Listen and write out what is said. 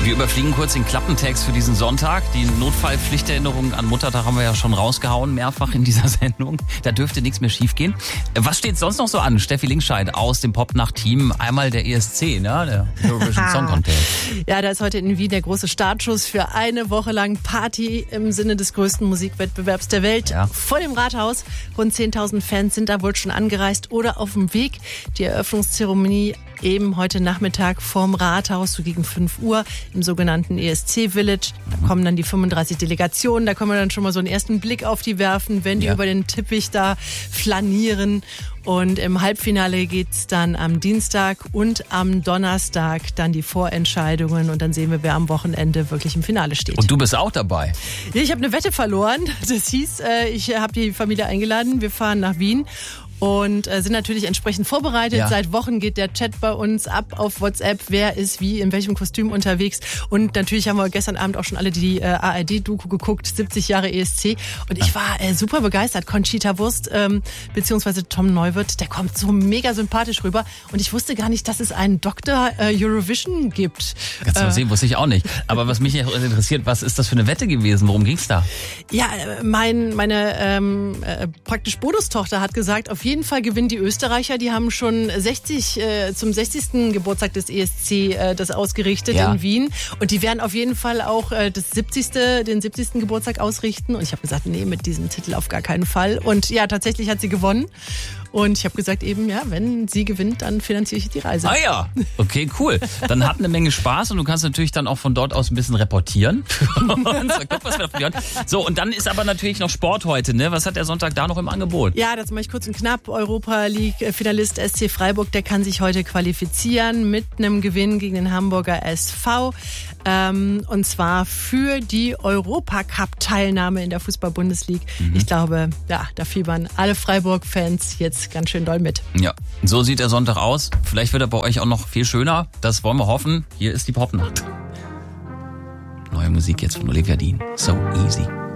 Wir überfliegen kurz den Klappentext für diesen Sonntag. Die Notfallpflichterinnerung an Muttertag haben wir ja schon rausgehauen, mehrfach in dieser Sendung. Da dürfte nichts mehr schiefgehen. Was steht sonst noch so an? Steffi Linkscheid aus dem Popnacht-Team. Einmal der ESC, ne? Der Eurovision Song Contest. Ja, da ist heute in Wien der große Startschuss für eine Woche lang Party im Sinne des größten Musikwettbewerbs der Welt. Ja. Vor dem Rathaus. Rund 10.000 Fans sind da wohl schon angereist oder auf dem Weg. Die Eröffnungszeremonie eben heute Nachmittag vorm Rathaus, so gegen 5 Uhr im sogenannten ESC Village. Da kommen dann die 35 Delegationen, da können wir dann schon mal so einen ersten Blick auf die werfen, wenn die über den Teppich da flanieren. Und im Halbfinale geht's dann am Dienstag und am Donnerstag dann die Vorentscheidungen und dann sehen wir, wer am Wochenende wirklich im Finale steht. Und du bist auch dabei. Ja, ich habe eine Wette verloren. Das hieß, ich habe die Familie eingeladen, wir fahren nach Wien. Und sind natürlich entsprechend vorbereitet. Ja. Seit Wochen geht der Chat bei uns ab auf WhatsApp, wer ist wie, in welchem Kostüm unterwegs. Und natürlich haben wir gestern Abend auch schon alle die ARD-Doku geguckt, 70 Jahre ESC. Und ich war super begeistert. Conchita Wurst beziehungsweise Tom Neuwirth, der kommt so mega sympathisch rüber. Und ich wusste gar nicht, dass es einen Dr. Eurovision gibt. Kannst du mal sehen, wusste ich auch nicht. Aber was mich interessiert, was ist das für eine Wette gewesen? Worum ging's da? Ja, meine praktisch Bonustochter hat gesagt, auf jeden Fall gewinnen die Österreicher. Die haben schon zum 60. Geburtstag des ESC das ausgerichtet in Wien. Und die werden auf jeden Fall auch den 70. Geburtstag ausrichten. Und ich habe gesagt, nee, mit diesem Titel auf gar keinen Fall. Und ja, tatsächlich hat sie gewonnen. Und ich habe gesagt eben, ja, wenn sie gewinnt, dann finanziere ich die Reise. Ah ja, okay, cool. Dann hat eine Menge Spaß und du kannst natürlich dann auch von dort aus ein bisschen reportieren. So, und dann ist aber natürlich noch Sport heute, ne? Was hat der Sonntag da noch im Angebot? Ja, das mache ich kurz und knapp. Europa League-Finalist SC Freiburg, der kann sich heute qualifizieren mit einem Gewinn gegen den Hamburger SV. Und zwar für die Europacup-Teilnahme in der Fußball-Bundesliga. Ich glaube, ja, da fiebern alle Freiburg-Fans jetzt ganz schön doll mit. Ja, so sieht der Sonntag aus. Vielleicht wird er bei euch auch noch viel schöner. Das wollen wir hoffen. Hier ist die Popnacht. Neue Musik jetzt von Olivia Dean. So easy.